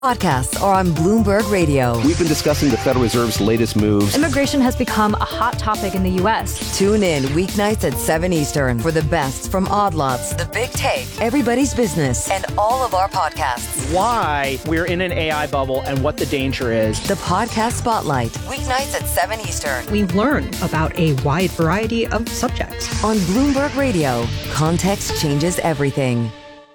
Podcasts are on Bloomberg Radio. We've been discussing the Federal Reserve's latest moves. Immigration has become a hot topic in the U.S. Tune in weeknights at 7 Eastern for the best from Odd Lots, The Big Take, Everybody's Business, and all of our podcasts. Why we're in an AI bubble and what the danger is. The Podcast Spotlight, weeknights at 7 Eastern. We learn about a wide variety of subjects. On Bloomberg Radio, context changes everything.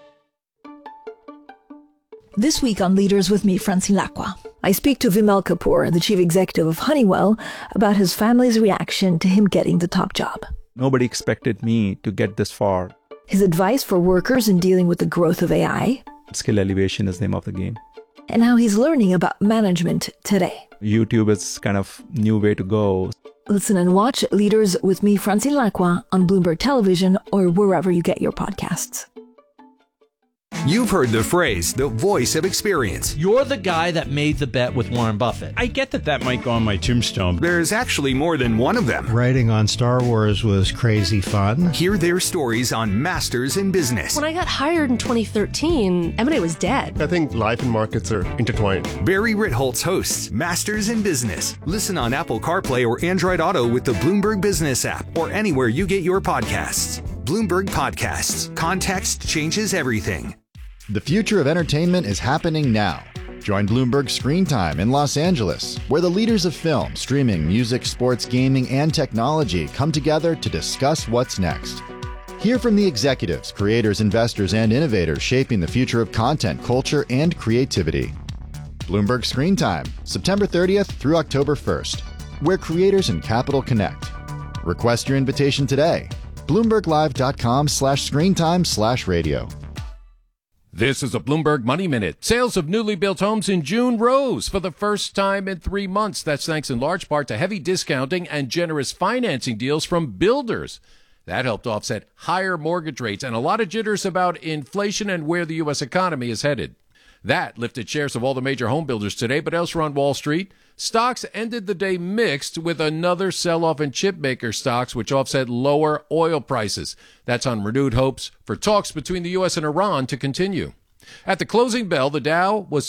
This week on Leaders with me, Francine Lacqua, I speak to Vimal Kapoor, the chief executive of Honeywell, about his family's reaction to him getting the top job. Nobody expected me to get this far. His advice for workers in dealing with the growth of AI. Skill elevation is the name of the game. And how he's learning about management today. YouTube is kind of new way to go. Listen and watch Leaders with me, Francine Lacqua, on Bloomberg Television or wherever you get your podcasts. You've heard the phrase, the voice of experience. You're the guy that made the bet with Warren Buffett. I get that might go on my tombstone. There's actually more than one of them. Writing on Star Wars was crazy fun. Hear their stories on Masters in Business. When I got hired in 2013, M&A was dead. I think life and markets are intertwined. Barry Ritholtz hosts Masters in Business. Listen on Apple CarPlay or Android Auto with the Bloomberg Business app or anywhere you get your podcasts. Bloomberg Podcasts. Context changes everything. The future of entertainment is happening now. Join Bloomberg Screen Time in Los Angeles, where the leaders of film, streaming, music, sports, gaming, and technology come together to discuss what's next. Hear from the executives, creators, investors, and innovators shaping the future of content, culture, and creativity. Bloomberg Screen Time, September 30th through October 1st, where creators and capital connect. Request your invitation today. BloombergLive.com/screentime/radio. This is a Bloomberg Money Minute. Sales of newly built homes in June rose for the first time in 3 months. That's thanks in large part to heavy discounting and generous financing deals from builders. That helped offset higher mortgage rates and a lot of jitters about inflation and where the U.S. economy is headed. That lifted shares of all the major home builders today, but elsewhere on Wall Street, stocks ended the day mixed with another sell-off in chip maker stocks, which offset lower oil prices. That's on renewed hopes for talks between the U.S. and Iran to continue. At the closing bell, the Dow was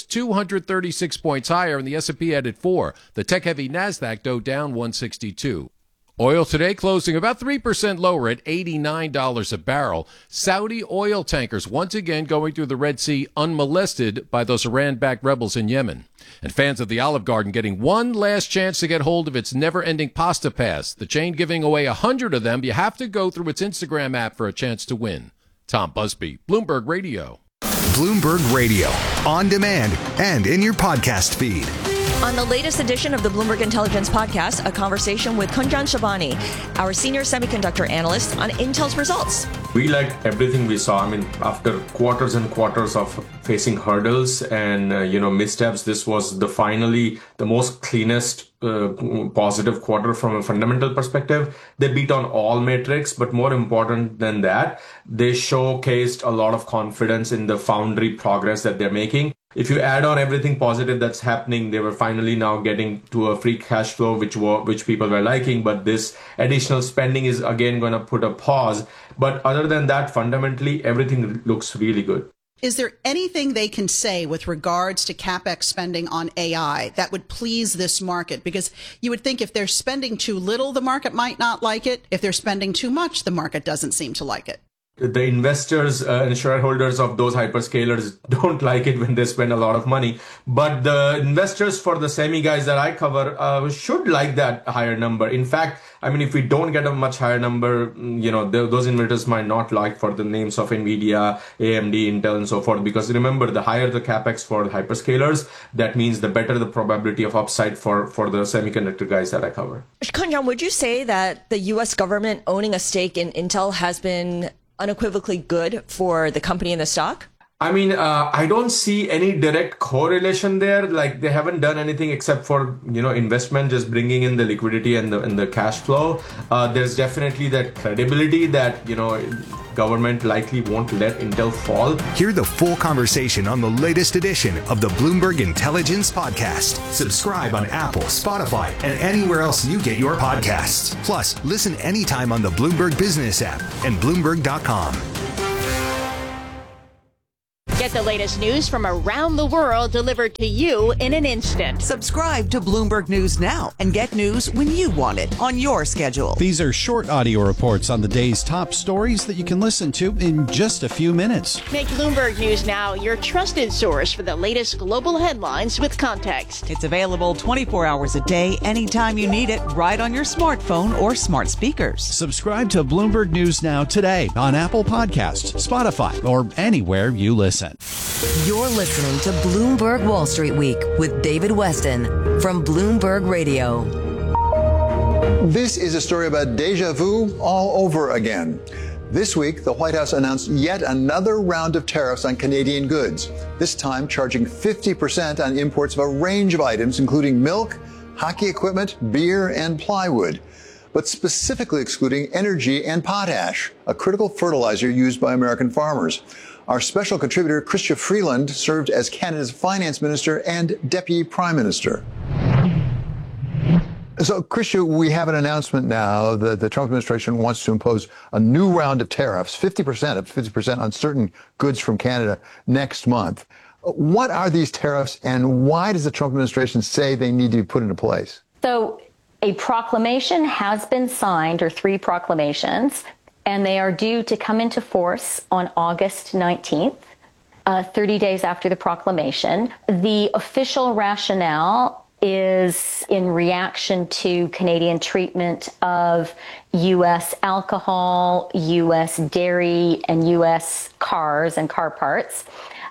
236 points higher and the S&P added 4. The tech-heavy NASDAQ, though, down 162. Oil today closing about 3% lower at $89 a barrel. Saudi oil tankers once again going through the Red Sea unmolested by those Iran-backed rebels in Yemen. And fans of the Olive Garden getting one last chance to get hold of its never-ending pasta pass. The chain giving away 100 of them. You have to go through its Instagram app for a chance to win. Tom Busby, Bloomberg Radio. Bloomberg Radio, on demand and in your podcast feed. On the latest edition of the Bloomberg Intelligence Podcast, a conversation with Kunjan Shabani, our senior semiconductor analyst, on Intel's results. We liked everything we saw. I mean, after quarters and quarters of facing hurdles and, missteps, this was finally the most cleanest positive quarter from a fundamental perspective. They beat on all metrics, but more important than that, they showcased a lot of confidence in the foundry progress that they're making. If you add on everything positive that's happening, they were finally now getting to a free cash flow, which people were liking. But this additional spending is again going to put a pause. But other than that, fundamentally, everything looks really good. Is there anything they can say with regards to CapEx spending on AI that would please this market? Because you would think if they're spending too little, the market might not like it. If they're spending too much, the market doesn't seem to like it. The investors and shareholders of those hyperscalers don't like it when they spend a lot of money. But the investors for the semi guys that I cover should like that higher number. In fact, I mean, if we don't get a much higher number, those investors might not like for the names of NVIDIA, AMD, Intel, and so forth. Because remember, the higher the capex for the hyperscalers, that means the better the probability of upside for the semiconductor guys that I cover. Kunjan, would you say that the U.S. government owning a stake in Intel has been unequivocally good for the company and the stock? I mean, I don't see any direct correlation there. Like, they haven't done anything except for, investment, just bringing in the liquidity and the cash flow. There's definitely that credibility that, government likely won't let Intel fall. Hear the full conversation on the latest edition of the Bloomberg Intelligence Podcast. Subscribe on Apple, Spotify, and anywhere else you get your podcasts. Plus, listen anytime on the Bloomberg Business app and Bloomberg.com. Get the latest news from around the world delivered to you in an instant. Subscribe to Bloomberg News now and get news when you want it on your schedule. These are short audio reports on the day's top stories that you can listen to in just a few minutes. Make Bloomberg News Now your trusted source for the latest global headlines with context. It's available 24 hours a day, anytime you need it, right on your smartphone or smart speakers. Subscribe to Bloomberg News Now today on Apple Podcasts, Spotify, or anywhere you listen. You're listening to Bloomberg Wall Street Week with David Weston from Bloomberg Radio. This is a story about deja vu all over again. This week, the White House announced yet another round of tariffs on Canadian goods, this time charging 50% on imports of a range of items, including milk, hockey equipment, beer, and plywood, but specifically excluding energy and potash, a critical fertilizer used by American farmers. Our special contributor, Chrystia Freeland, served as Canada's finance minister and deputy prime minister. So, Chrystia, we have an announcement now that the Trump administration wants to impose a new round of tariffs, 50% on certain goods from Canada next month. What are these tariffs, and why does the Trump administration say they need to be put into place? So, a proclamation has been signed, or 3 proclamations, and they are due to come into force on August 19th, 30 days after the proclamation. The official rationale is in reaction to Canadian treatment of U.S. alcohol, U.S. dairy, and U.S. cars and car parts.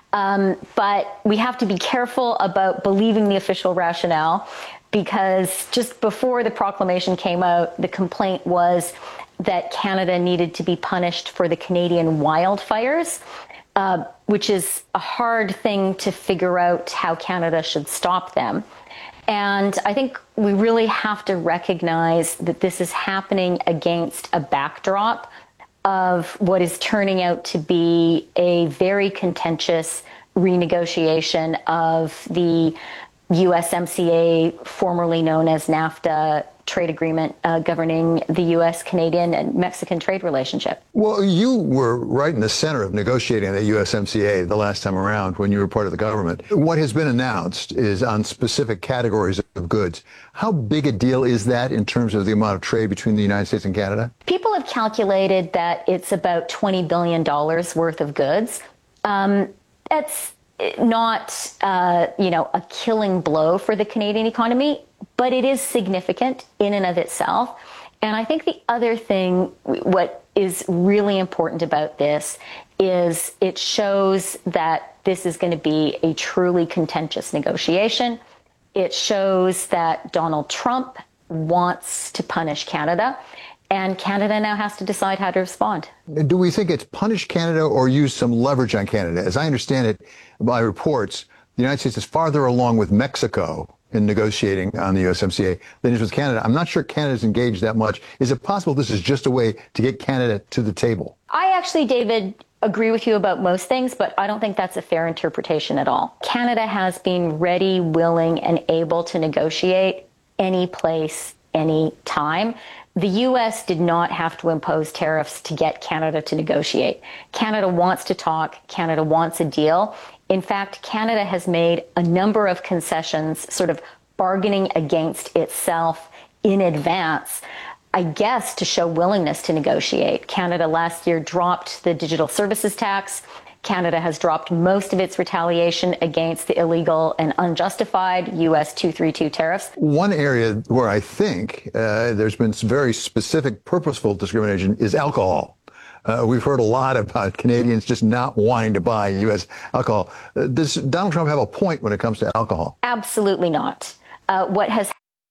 But we have to be careful about believing the official rationale, because just before the proclamation came out, the complaint was that Canada needed to be punished for the Canadian wildfires, which is a hard thing to figure out how Canada should stop them. And I think we really have to recognize that this is happening against a backdrop of what is turning out to be a very contentious renegotiation of the USMCA, formerly known as NAFTA, trade agreement governing the U.S., Canadian, and Mexican trade relationship. Well, you were right in the center of negotiating the USMCA the last time around when you were part of the government. What has been announced is on specific categories of goods. How big a deal is that in terms of the amount of trade between the United States and Canada? People have calculated that it's about $20 billion worth of goods. That's not, a killing blow for the Canadian economy, but it is significant in and of itself. And I think the other thing, what is really important about this, is it shows that this is going to be a truly contentious negotiation. It shows that Donald Trump wants to punish Canada, and Canada now has to decide how to respond. Do we think it's punish Canada or use some leverage on Canada? As I understand it by reports, the United States is farther along with Mexico in negotiating on the USMCA than it is with Canada. I'm not sure Canada's engaged that much. Is it possible this is just a way to get Canada to the table? I actually, David, agree with you about most things, but I don't think that's a fair interpretation at all. Canada has been ready, willing, and able to negotiate any place, any time. The U.S. did not have to impose tariffs to get Canada to negotiate. Canada wants to talk. Canada wants a deal. In fact, Canada has made a number of concessions, sort of bargaining against itself in advance, I guess, to show willingness to negotiate. Canada last year dropped the digital services tax. Canada has dropped most of its retaliation against the illegal and unjustified U.S. 232 tariffs. One area where I think there's been some very specific, purposeful discrimination is alcohol. We've heard a lot about Canadians just not wanting to buy U.S. alcohol. Does Donald Trump have a point when it comes to alcohol? Absolutely not. What has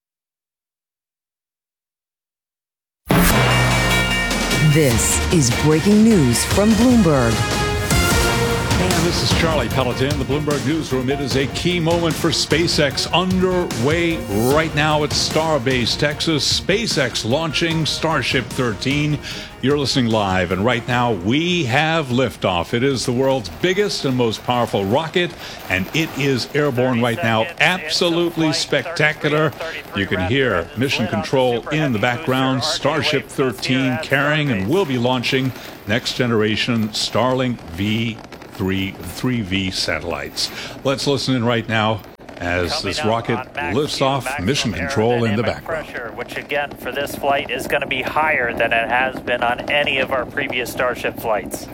This is breaking news from Bloomberg. And this is Charlie Pelletin, the Bloomberg Newsroom. It is a key moment for SpaceX underway right now at Starbase, Texas. SpaceX launching Starship 13. You're listening live, and right now we have liftoff. It is the world's biggest and most powerful rocket, and it is airborne right now. Absolutely spectacular. You can hear Mission Control in the background. Starship 13 carrying and will be launching next generation Starlink V 3V satellites. Let's listen in right now as this rocket lifts off, mission control in the background. Pressure, which again for this flight is going to be higher than it has been on any of our previous Starship flights.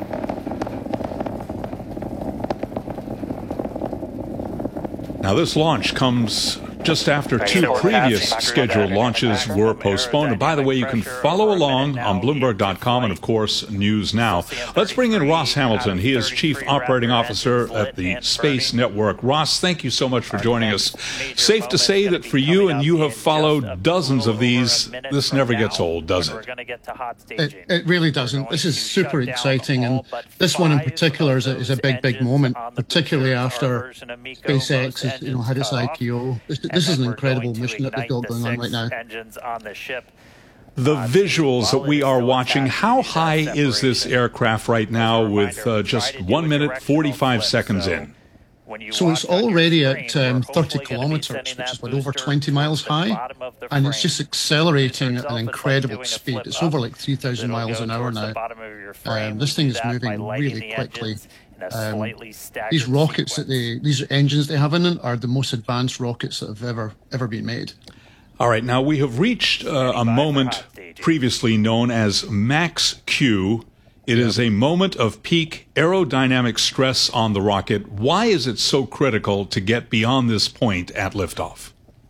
Now this launch comes just after two previous scheduled launches were postponed. And by the way, you can follow along on Bloomberg.com and, of course, News Now. Let's bring in Ross Hamilton. He is Chief Operating Officer at the Space Network. Ross, thank you so much for joining us. Safe to say that for you, and you have followed dozens of these, this never gets old, does it? It really doesn't. This is super exciting, and this one in particular is a big moment, particularly after SpaceX has had its IPO. This is an incredible mission that we've got going on right now. The visuals that we are watching, how high is this aircraft right now with just 1 minute, 45 seconds in? So it's already at 30 kilometers, which is over 20 miles high, and it's just accelerating at an incredible speed. It's over like 3,000 miles an hour now. This thing is moving really quickly. These rockets these engines they have in it are the most advanced rockets that have ever been made. All right, now we have reached a moment previously known as Max Q. It is a moment of peak aerodynamic stress on the rocket. Why is it so critical to get beyond this point at liftoff?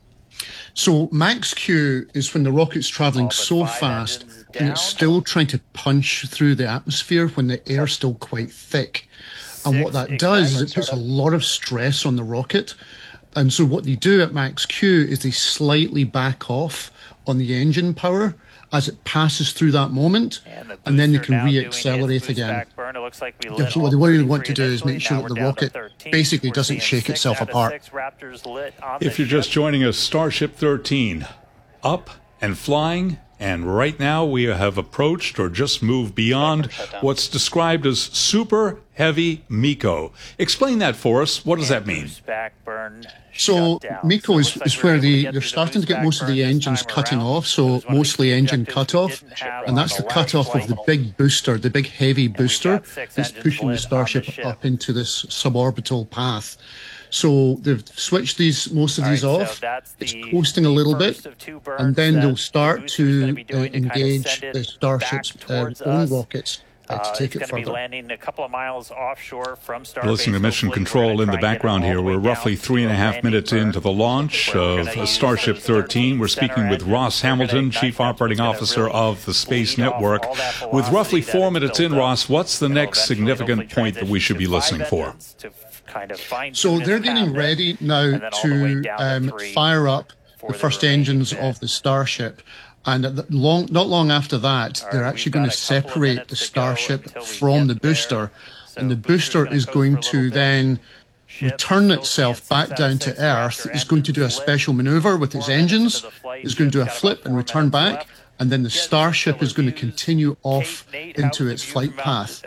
So Max Q is when the rocket's traveling so fast and it's still trying to punch through the atmosphere when the air's still quite thick. And what that does is it puts a lot of stress on the rocket. And so what they do at Max Q is they slightly back off on the engine power as it passes through that moment, and then they can re-accelerate again. So what they really want to do is make sure that the rocket basically doesn't shake itself apart. If you're just joining us, Starship 13, up and flying. And right now we have approached or just moved beyond what's described as super heavy MECO. Explain that for us. What does that mean? So MECO is where they're starting to get most of the engines cutting off, so mostly engine cutoff. And that's the cutoff of the big booster, the big heavy booster that's pushing the Starship up into this suborbital path. So they've switched most of these off. It's coasting a little bit, and then they'll start to engage the Starship's own rockets to take it further. Listening to Mission Control in the background here, we're roughly 3.5 minutes into the launch of Starship 13. We're speaking with Ross Hamilton, Chief Operating Officer of the Space Network. With roughly 4 minutes in, Ross, what's the next significant point that we should be listening for? So they're getting ready now to fire up the first engines of the Starship. And not long after that, they're actually going to separate the Starship from the booster. And the booster is going to then return itself back down to Earth. It's going to do a special maneuver with its engines. It's going to do a flip and return back. And then the Starship is going to continue off into its flight path.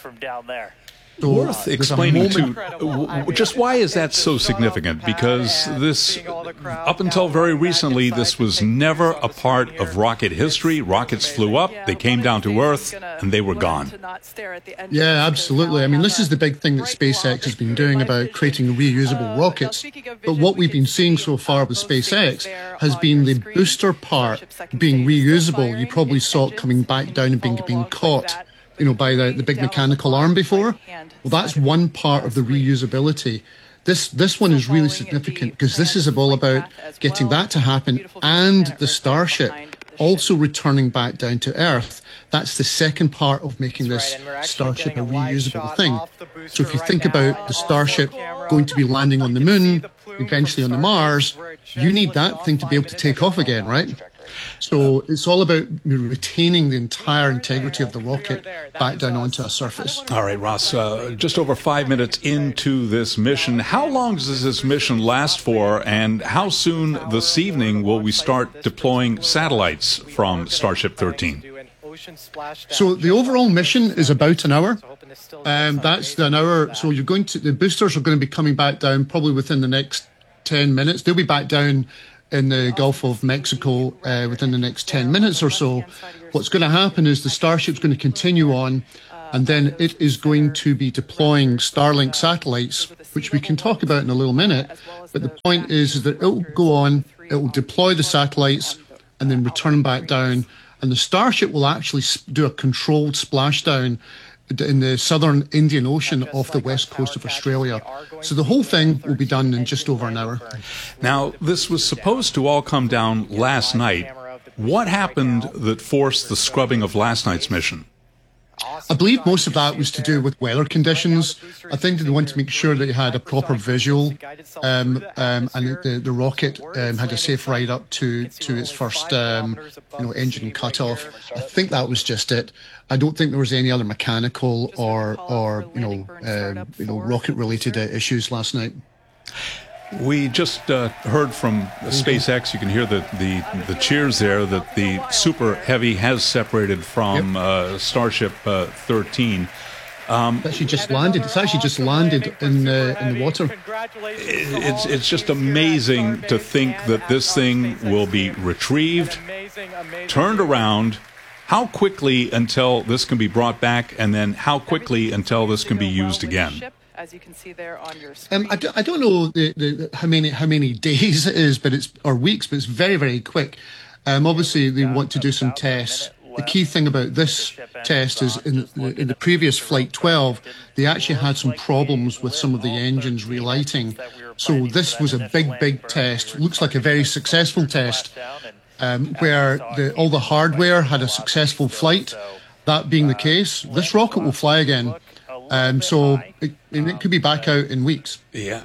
Worth explaining to just why is that so significant? Because this, up until very recently, this was never a part of rocket history. Rockets flew up, they came down to Earth, and they were gone. Yeah, absolutely. I mean, this is the big thing that SpaceX has been doing about creating reusable rockets. But what we've been seeing so far with SpaceX has been the booster part being reusable. You probably saw it coming back down and being caught, by the big mechanical arm before. Well, that's one part of the reusability. This one is really significant because this is all about getting that to happen and the Starship also returning back down to Earth. That's the second part of making this Starship a reusable thing. So if you think about the Starship going to be landing on the Moon, eventually on the Mars, you need that thing to be able to take off again, right? So it's all about retaining the entire integrity of the rocket back down onto a surface. All right, Ross, just over 5 minutes into this mission. How long does this mission last for, and how soon this evening will we start deploying satellites from Starship 13? So the overall mission is about an hour. That's an hour. So the boosters are going to be coming back down probably within the next 10 minutes. They'll be back down in the Gulf of Mexico within the next 10 minutes or so. What's going to happen is the Starship's going to continue on, And then it is going to be deploying Starlink satellites, which we can talk about in a little minute. But the point is that it will go on, it will deploy the satellites and then return back down. And the Starship will actually do a controlled splashdown in the southern Indian Ocean off the west coast of Australia. So the whole thing will be done in just over an hour. Now, this was supposed to all come down last night. What happened that forced the scrubbing of last night's mission? I believe most of that was to do with weather conditions. I think they wanted to make sure that you had a proper visual, and the rocket had a safe ride up to its first engine cutoff. I think that was just it. I don't think there was any other mechanical or rocket related issues last night. We just heard from SpaceX. You can hear the cheers there that the Super Heavy has separated from Starship 13. It's actually just landed. It's actually just landed in the water. It's just amazing to think that this thing will be retrieved, turned around. How quickly until this can be brought back, and then how quickly until this can be used again? As you can see there on your screen. I don't know how many days it is, or weeks, but it's very, very quick. Obviously, they want to do some tests. The key thing about this test is in the previous Flight 12, they actually had some problems with some of the engines relighting. So this was a big test. Looks like a very successful test, where all the hardware had a successful flight. That being the case, this rocket will fly again. So it could be back out in weeks. Yeah,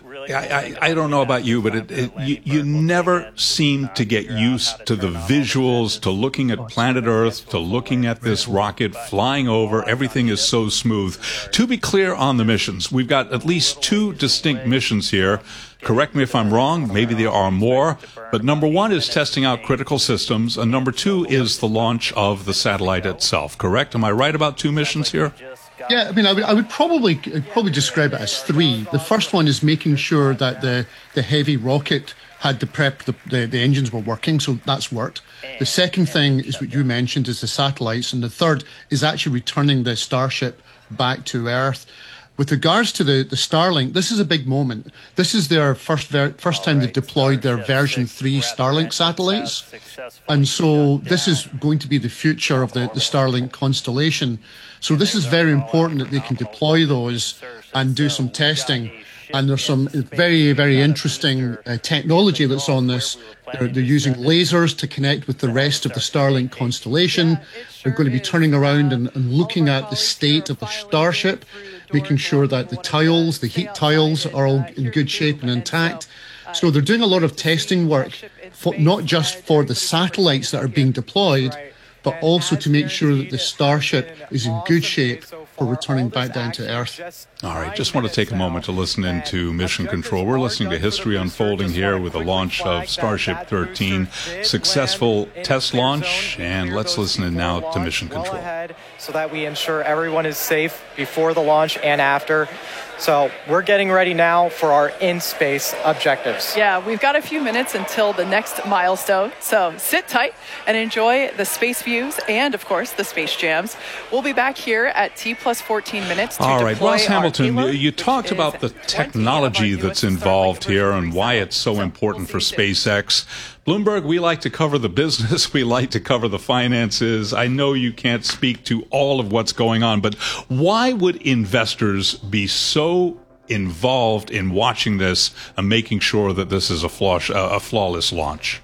I don't know about you, but you never seem to get used to the visuals, to looking at planet Earth, to looking at this rocket flying over. Everything is so smooth. To be clear on the missions, we've got at least 2 distinct missions here. Correct me if I'm wrong, maybe there are more, but number 1 is testing out critical systems, and number 2 is the launch of the satellite itself, correct? Am I right about 2 missions here? Yeah, I mean, I would probably describe it as 3. The first one is making sure that the heavy rocket had the engines were working, so that's worked. The second thing is what you mentioned, is the satellites, and the third is actually returning the Starship back to Earth. With regards to the Starlink, this is a big moment. This is their first time they've deployed their version 3 Starlink satellites. And so this is going to be the future of the Starlink constellation. So this is very important that they can deploy those and do some testing. And there's some very, very interesting technology that's on this. They're using lasers to connect with the rest of the Starlink constellation. They're going to be turning around and looking at the state of the Starship, making sure that the heat tiles are all in good shape and intact. So they're doing a lot of testing work, not just for the satellites that are being deployed, but also to make sure that the Starship is in good shape for returning back down to Earth. All right, just want to take a moment to listen into Mission Control. We're listening to history unfolding here with the launch of Starship 13, successful test launch, and let's listen in now to Mission Control. So that we ensure everyone is safe before the launch and after. So we're getting ready now for our in-space objectives. Yeah, we've got a few minutes until the next milestone. So sit tight and enjoy the space views and, of course, the space jams. We'll be back here at T+14 minutes to All right, deploy Ross Hamilton, payload, you talked about the technology that's involved here and why it's so important for SpaceX. Bloomberg, we like to cover the business. We like to cover the finances. I know you can't speak to all of what's going on, but why would investors be so involved in watching this and making sure that this is a flawless launch?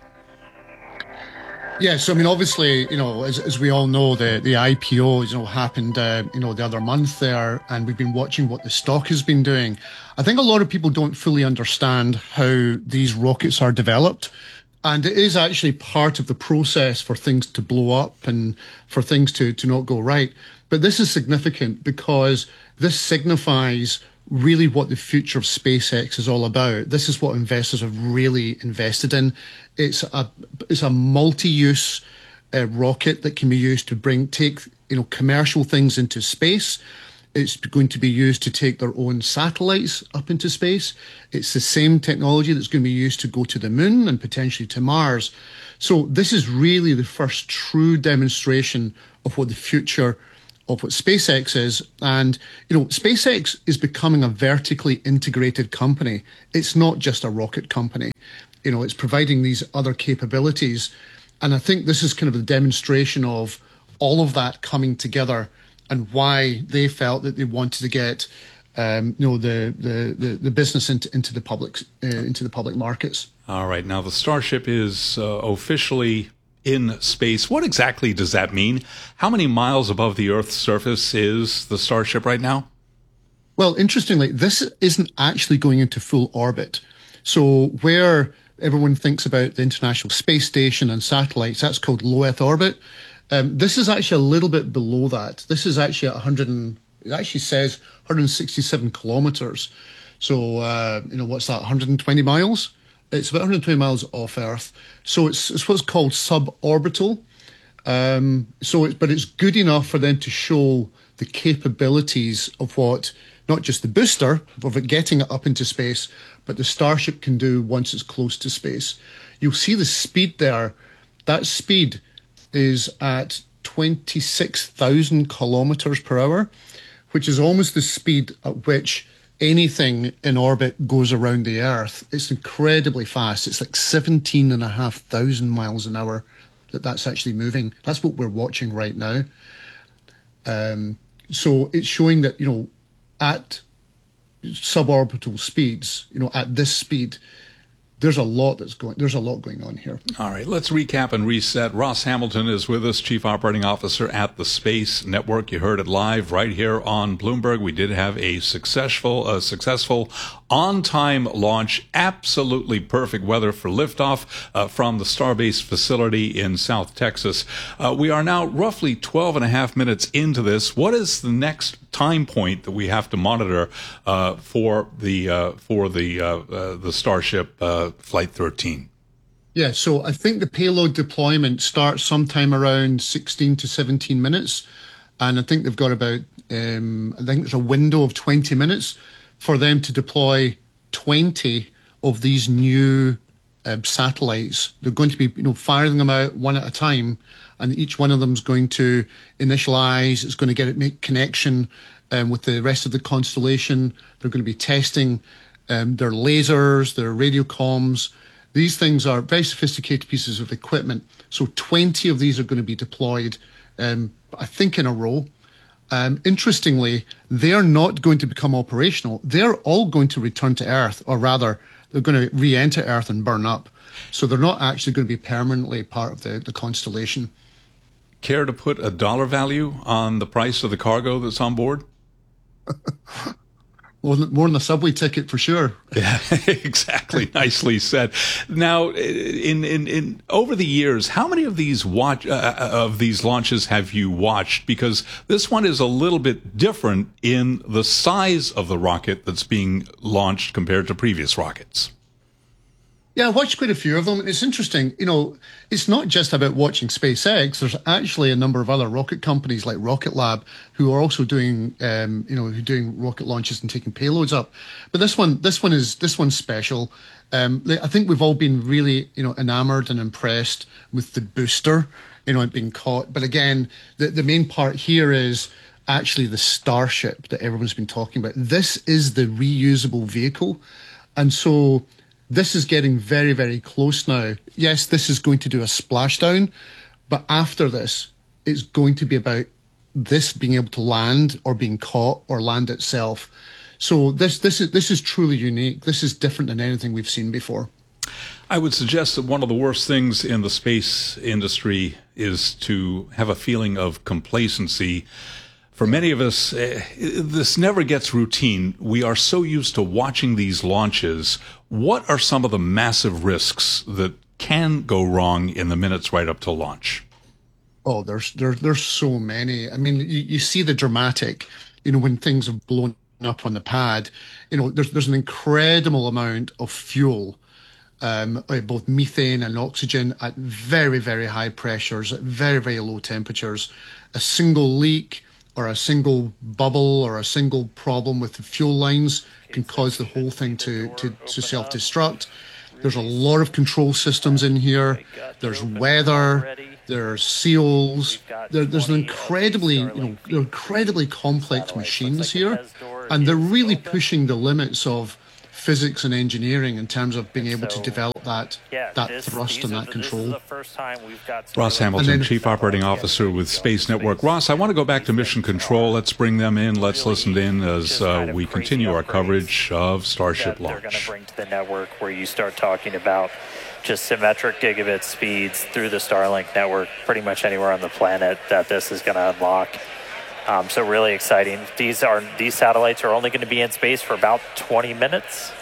Yes, I mean, obviously, as we all know, the IPO, happened, the other month there, and we've been watching what the stock has been doing. I think a lot of people don't fully understand how these rockets are developed. And it is actually part of the process for things to blow up and for things to not go right. But this is significant because this signifies really what the future of SpaceX is all about. This is what investors have really invested in. It's a multi-use rocket that can be used to take commercial things into space. It's going to be used to take their own satellites up into space. It's the same technology that's going to be used to go to the moon and potentially to Mars. So this is really the first true demonstration of what the future of what SpaceX is. And, SpaceX is becoming a vertically integrated company. It's not just a rocket company. It's providing these other capabilities. And I think this is kind of a demonstration of all of that coming together and why they felt that they wanted to get, the business into the public markets. All right. Now, the Starship is officially in space. What exactly does that mean? How many miles above the Earth's surface is the Starship right now? Well, interestingly, this isn't actually going into full orbit. So where everyone thinks about the International Space Station and satellites, that's called low Earth orbit. This is actually a little bit below that. This is actually at it actually says 167 kilometers. So, what's that, 120 miles? It's about 120 miles off Earth. So it's what's called suborbital. But it's good enough for them to show the capabilities of what, not just the booster, of it getting it up into space, but the Starship can do once it's close to space. You'll see the speed there. That speed is at 26,000 kilometers per hour, which is almost the speed at which anything in orbit goes around the Earth. It's incredibly fast. It's like 17,500 miles an hour that's actually moving. That's what we're watching right now. So it's showing that, at suborbital speeds, at this speed, there's a lot going on here. All right, let's recap and reset. Ross Hamilton is with us, Chief Operating Officer at the Space Network. You heard it live right here on Bloomberg. We did have a successful on-time launch, absolutely perfect weather for liftoff from the Starbase facility in South Texas. We are now roughly 12 and a half minutes into this. What is the next time point that we have to monitor for the Starship Flight 13? Yeah, so I think the payload deployment starts sometime around 16 to 17 minutes. And I think they've got about, I think there's a window of 20 minutes for them to deploy 20 of these new satellites. They're going to be, firing them out one at a time, and each one of them is going to initialize. It's going to make connection with the rest of the constellation. They're going to be testing their lasers, their radio comms. These things are very sophisticated pieces of equipment. So 20 of these are going to be deployed, I think, in a row. Interestingly, they are not going to become operational. They're all going to return to Earth, or rather, they're going to re-enter Earth and burn up. So they're not actually going to be permanently part of the constellation. Care to put a dollar value on the price of the cargo that's on board? More than a subway ticket, for sure. Yeah, exactly. Nicely said. Now, in over the years, how many of these launches have you watched? Because this one is a little bit different in the size of the rocket that's being launched compared to previous rockets. Yeah, I watched quite a few of them. It's interesting. It's not just about watching SpaceX. There's actually a number of other rocket companies like Rocket Lab who are also doing, doing rocket launches and taking payloads up. But this one's special. I think we've all been really, enamored and impressed with the booster, it being caught. But again, the main part here is actually the Starship that everyone's been talking about. This is the reusable vehicle. And so this is getting very, very close now. Yes, this is going to do a splashdown, but after this, it's going to be about this being able to land or being caught or land itself. So this is truly unique. This is different than anything we've seen before. I would suggest that one of the worst things in the space industry is to have a feeling of complacency. For many of us, this never gets routine. We are so used to watching these launches. What are some of the massive risks that can go wrong in the minutes right up to launch? Oh, there's so many. I mean, you see the dramatic, when things have blown up on the pad, there's an incredible amount of fuel, both methane and oxygen at very, very high pressures, at very, very low temperatures. A single leak or a single bubble or a single problem with the fuel lines can cause the whole thing to self-destruct. There's a lot of control systems in here. There's weather. There's seals. There's an incredibly complex machines here, and they're really pushing the limits of physics and engineering in terms of being able to develop that thrust and that control. Ross Hamilton, Chief Operating Officer with Space Network. Ross, I want to go back to Mission Control. Let's bring them in. Let's listen in as we continue our coverage of Starship launch. They're going to bring to the network where you start talking about just symmetric gigabit speeds through the Starlink network, pretty much anywhere on the planet that this is going to unlock. So really exciting. These satellites are only going to be in space for about 20 minutes.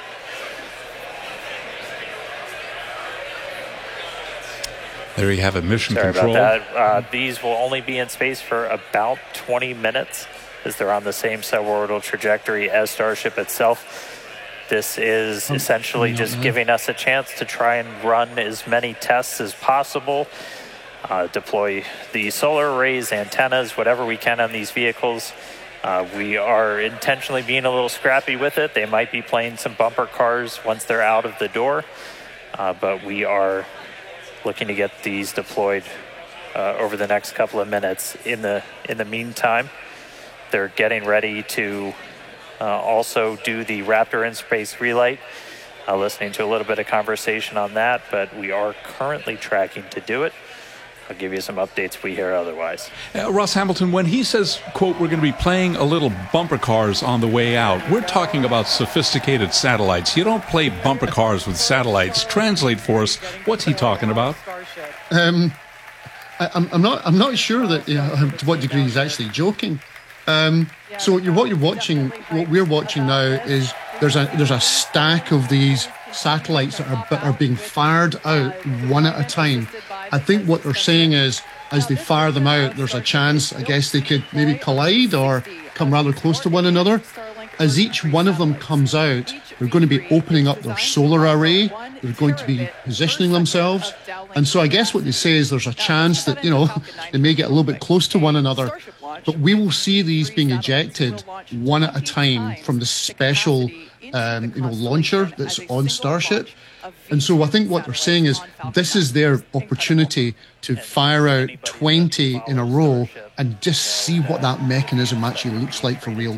There you have it, Mission Sorry Control. About that. These will only be in space for about 20 minutes as they're on the same suborbital trajectory as Starship itself. This is essentially just giving us a chance to try and run as many tests as possible. Deploy the solar arrays, antennas, whatever we can on these vehicles. We are intentionally being a little scrappy with it. They might be playing some bumper cars once they're out of the door, but we are looking to get these deployed over the next couple of minutes. In the meantime, they're getting ready to also do the Raptor in-space relight. Listening to a little bit of conversation on that, but we are currently tracking to do it. I'll give you some updates if we hear otherwise. Ross Hamilton, when he says, quote, we're going to be playing a little bumper cars on the way out, we're talking about sophisticated satellites. You don't play bumper cars with satellites. Translate for us. What's he talking about? I'm not sure that to what degree he's actually joking. So what we're watching now is there's a stack of these satellites that are being fired out one at a time. I think what they're saying is, as they fire them out, there's a chance, I guess, they could maybe collide or come rather close to one another. As each one of them comes out, they're going to be opening up their solar array. They're going to be positioning themselves. And so I guess what they say is there's a chance that, they may get a little bit close to one another. But we will see these being ejected one at a time from the special launcher that's on Starship. And so I think what they're saying is this is their opportunity to fire out 20 in a row and just see what that mechanism actually looks like for real.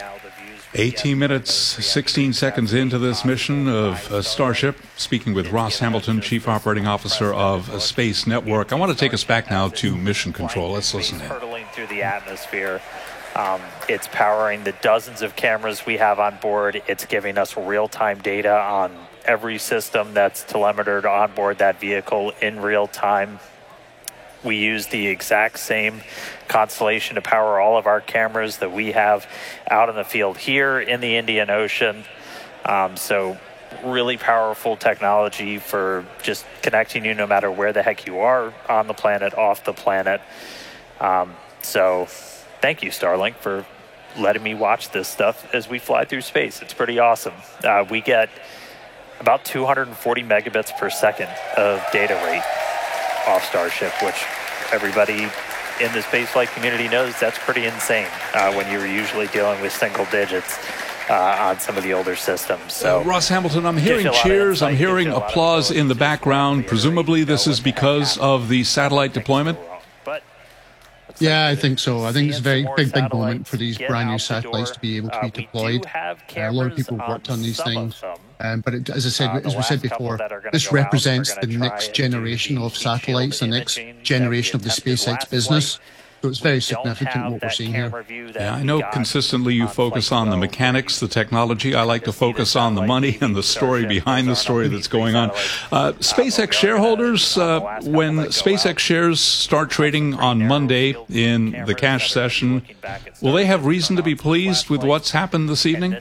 18 minutes, 16 seconds into this mission of Starship, speaking with Ross Hamilton, Chief Operating Officer of Space Network. I want to take us back now to Mission Control. Let's listen in. Hurtling through the atmosphere. It's powering the dozens of cameras we have on board. It's giving us real-time data on every system that's telemetered on board that vehicle in real time. We use the exact same constellation to power all of our cameras that we have out in the field here in the Indian Ocean. So really powerful technology for just connecting you no matter where the heck you are on the planet, off the planet. So thank you, Starlink, for letting me watch this stuff as we fly through space. It's pretty awesome. We get about 240 megabits per second of data rate off Starship, which everybody in the spaceflight community knows that's pretty insane when you're usually dealing with single digits on some of the older systems. So, Ross Hamilton, I'm hearing cheers, I'm hearing applause in the background. Presumably this is because of the satellite deployment? Yeah, I think so. I think it's a very big moment for these brand new satellites to be able to be deployed. A lot of people have worked on these things. But as we said before, this represents the next generation of satellites, the next generation of the SpaceX business. So it's very significant what we're seeing here. Yeah, I know consistently you focus on the mechanics, the technology. I like to focus on the money and the story behind the story that's going on. SpaceX shareholders, when SpaceX shares start trading on Monday in the cash session, will they have reason to be pleased with what's happened this evening?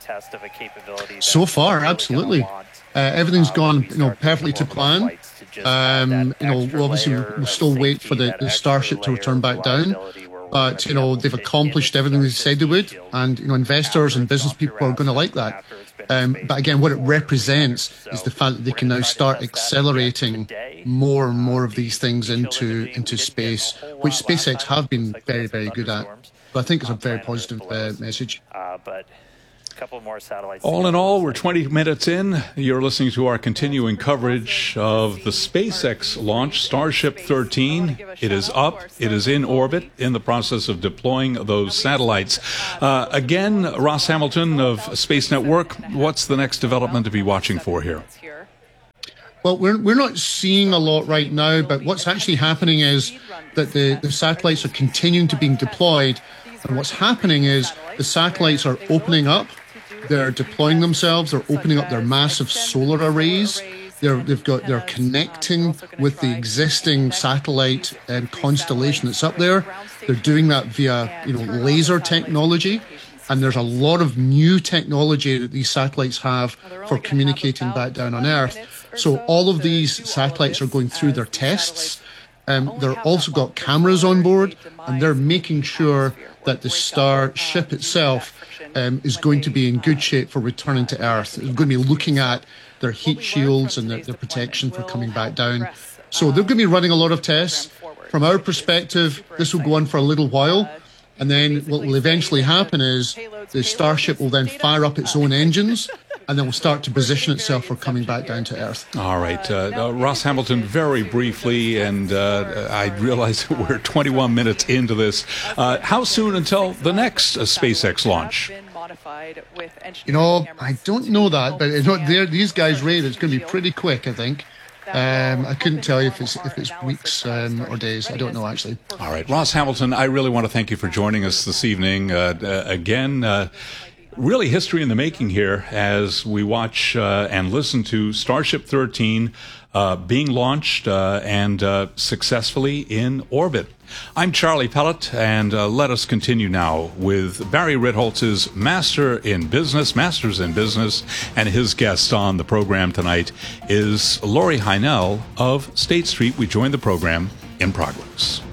So far, absolutely. Everything's gone, perfectly to plan. Obviously we'll still wait for the Starship to return back down, but they've accomplished everything they said they would, and investors and business people are going to like that. But again, what it represents is the fact that they can now start accelerating more and more of these things into space, which SpaceX have been very, very good at. So I think it's a very positive message. couple more satellites. All in all, we're 20 minutes in. You're listening to our continuing coverage of the SpaceX launch, Starship 13. It is up. It is in orbit, in the process of deploying those satellites. Again, Ross Hamilton of Space Network, what's the next development to be watching for here? Well, we're not seeing a lot right now, but what's actually happening is that the satellites are continuing to being deployed. And what's happening is the satellites are opening up. They're deploying themselves. They're opening up their massive solar arrays. They're connecting with the existing satellite constellation that's up there. They're doing that via laser technology. And there's a lot of new technology that these satellites have for communicating back down on Earth. So all of these satellites are going through their tests. They're also got cameras on board, and they're making sure that the Starship itself is going to be in good shape for returning to Earth. They're going to be looking at their heat shields and their protection for coming back down. So they're going to be running a lot of tests. From our perspective, this will go on for a little while. And then what will eventually happen is the Starship will then fire up its own engines, and then will start to position itself for coming back down to Earth. All right. Ross Hamilton, very briefly, and I realize that we're 21 minutes into this. How soon until the next SpaceX launch? I don't know that, but these guys rate it's going to be pretty quick, I think. I couldn't tell you if it's weeks or days. I don't know, actually. All right. Ross Hamilton, I really want to thank you for joining us this evening. Again, really history in the making here as we watch and listen to Starship 13 being launched and successfully in orbit. I'm Charlie Pellet, and let us continue now with Barry Ritholtz's Masters in Business, and his guest on the program tonight is Laurie Heinell of State Street. We join the program in progress.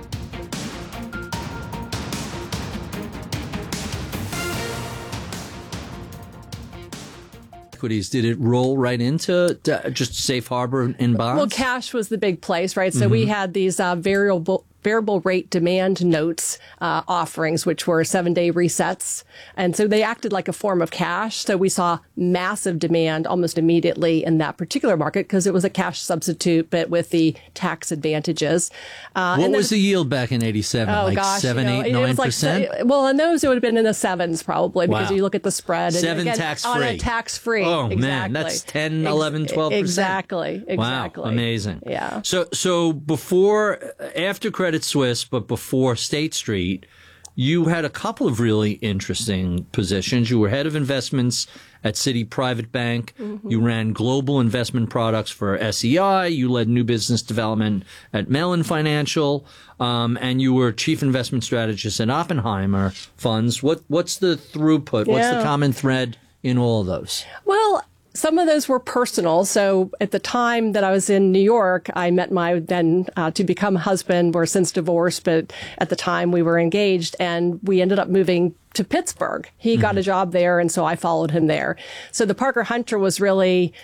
Did it roll right into just safe harbor in bonds? Well, cash was the big place, right? So we had these variable rate demand notes offerings, which were 7-day resets. And so they acted like a form of cash. So we saw massive demand almost immediately in that particular market because it was a cash substitute, but with the tax advantages. What was the yield back in 87? Oh, like gosh, 7, 8, 9%? Well, in those, it would have been in the sevens probably because you look at the spread. 7 tax-free. On a tax-free. Oh, exactly. man, that's 10, 11, 12%. Exactly. Wow, amazing. Yeah. So after Credit Suisse, but before State Street, you had a couple of really interesting positions. You were head of investments at Citi Private Bank. Mm-hmm. You ran global investment products for SEI. You led new business development at Mellon Financial. And you were chief investment strategist at Oppenheimer Funds. What's the throughput? What's the common thread in all of those? Well, some of those were personal. So at the time that I was in New York, I met my then to become husband. We're since divorced, but at the time we were engaged, and we ended up moving to Pittsburgh. He got a job there, and so I followed him there. So the Parker Hunter was really,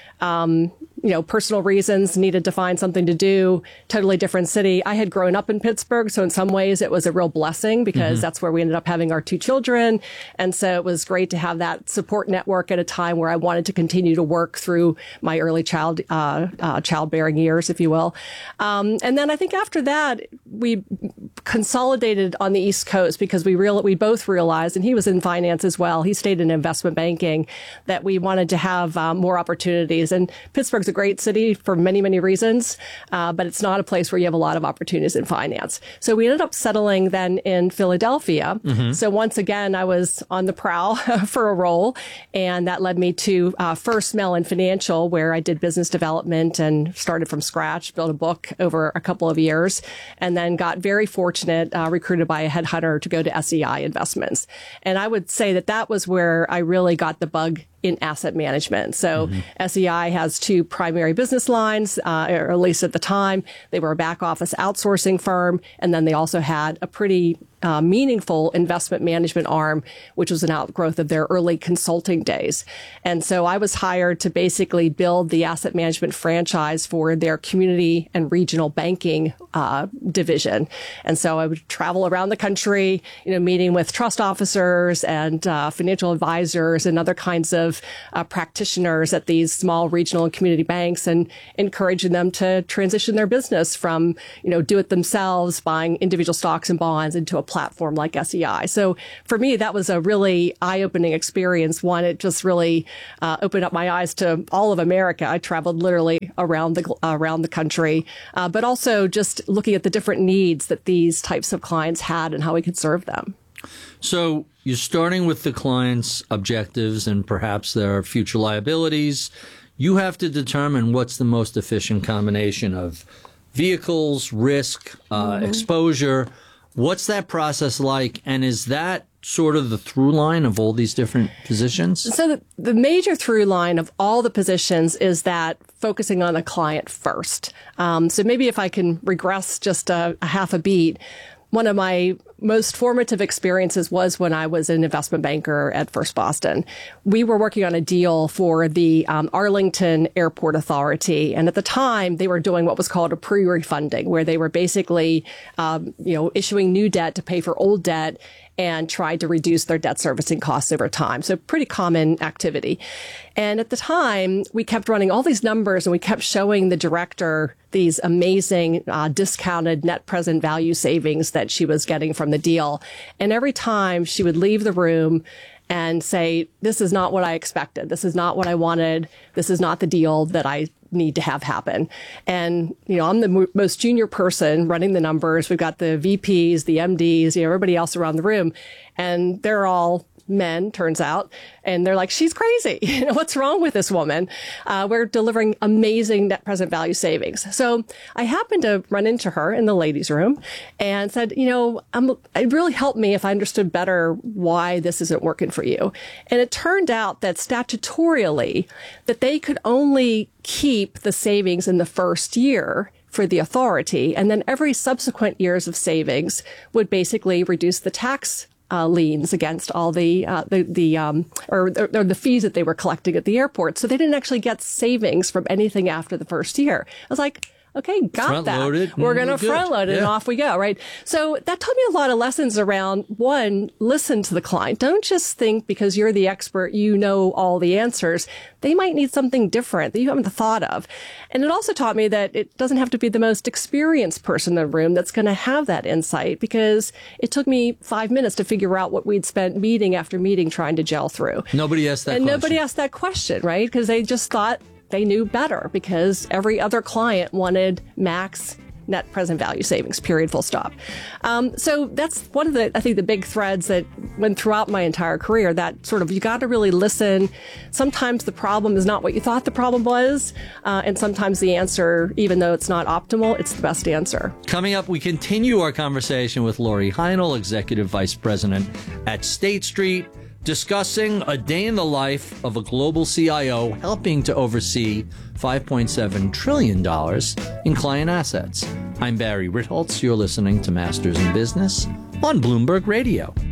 personal reasons, needed to find something to do, totally different city. I had grown up in Pittsburgh, so in some ways it was a real blessing because that's where we ended up having our 2 children. And so it was great to have that support network at a time where I wanted to continue to work through my early childbearing years, if you will. And then I think after that, we consolidated on the East Coast because we both realized, and he was in finance as well, he stayed in investment banking, that we wanted to have more opportunities. And Pittsburgh's a great city for many, many reasons, but it's not a place where you have a lot of opportunities in finance. So we ended up settling then in Philadelphia. So once again, I was on the prowl for a role, and that led me to first Mellon Financial, where I did business development and started from scratch, built a book over a couple of years, and then got very fortunate, recruited by a headhunter to go to SEI Investments. And I would say that was where I really got the bug in asset management. So SEI has two primary business lines, or at least at the time. They were a back office outsourcing firm, and then they also had a pretty meaningful investment management arm, which was an outgrowth of their early consulting days. And so I was hired to basically build the asset management franchise for their community and regional banking division. And so I would travel around the country, meeting with trust officers and financial advisors and other kinds of practitioners at these small regional and community banks, and encouraging them to transition their business from, do it themselves, buying individual stocks and bonds, into a platform like SEI. So for me, that was a really eye-opening experience. One, it just really opened up my eyes to all of America. I traveled literally around the country, but also just looking at the different needs that these types of clients had and how we could serve them. So you're starting with the client's objectives and perhaps their future liabilities. You have to determine what's the most efficient combination of vehicles, risk, exposure. What's that process like? And is that sort of the through line of all these different positions? So the major through line of all the positions is that focusing on the client first. So maybe if I can regress just a half a beat, one of my most formative experiences was when I was an investment banker at First Boston. We were working on a deal for the Arlington Airport Authority. And at the time, they were doing what was called a pre-refunding, where they were basically, issuing new debt to pay for old debt and tried to reduce their debt servicing costs over time. So pretty common activity. And at the time, we kept running all these numbers and we kept showing the director these amazing discounted net present value savings that she was getting from the deal. And every time she would leave the room and say, this is not what I expected. This is not what I wanted. This is not the deal that I need to have happen. And, I'm the most junior person running the numbers. We've got the VPs, the MDs, everybody else around the room, and they're all men, turns out. And they're like, she's crazy. What's wrong with this woman? We're delivering amazing net present value savings. So I happened to run into her in the ladies' room and said, it really helped me if I understood better why this isn't working for you. And it turned out that statutorily that they could only keep the savings in the first year for the authority. And then every subsequent years of savings would basically reduce the tax liens against all the fees that they were collecting at the airport. So they didn't actually get savings from anything after the first year. I was like, okay, got that. We're going to front load it and off we go, right? So that taught me a lot of lessons around, one, listen to the client. Don't just think because you're the expert, you know all the answers. They might need something different that you haven't thought of. And it also taught me that it doesn't have to be the most experienced person in the room that's going to have that insight, because it took me 5 minutes to figure out what we'd spent meeting after meeting trying to gel through. Nobody asked that question. And nobody asked that question, right? Because they just thought they knew better, because every other client wanted max net present value savings, period, full stop. So that's one of the, I think, the big threads that went throughout my entire career, that sort of, you got to really listen. Sometimes the problem is not what you thought the problem was. And sometimes the answer, even though it's not optimal, it's the best answer. Coming up, we continue our conversation with Lori Heinl, Executive Vice President at State Street, discussing a day in the life of a global CIO helping to oversee $5.7 trillion in client assets. I'm Barry Ritholtz. You're listening to Masters in Business on Bloomberg Radio.